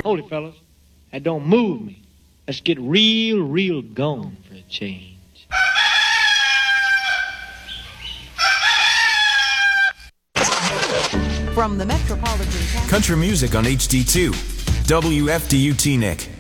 Hold it, fellas. That don't move me. Let's get real gone for a change. From the Metropolitan Country music on HD2. WFDU Teaneck.